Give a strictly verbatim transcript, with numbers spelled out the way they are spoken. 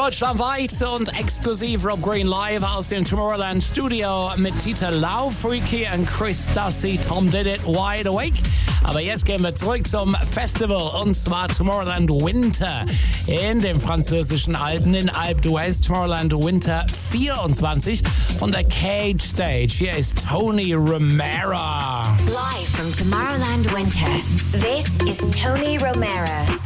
Deutschlandweit und exklusiv Rob Green live aus dem Tomorrowland Studio mit Titel Lau, Freaky und Chris Dusty, Tom Did It, Wide Awake. Aber jetzt gehen wir zurück zum Festival und zwar Tomorrowland Winter in dem französischen Alpen in Alpe d'Huez. Tomorrowland Winter vierundzwanzig von der Cage Stage. Hier ist Tony Romera. Live from Tomorrowland Winter, this is Tony Romera.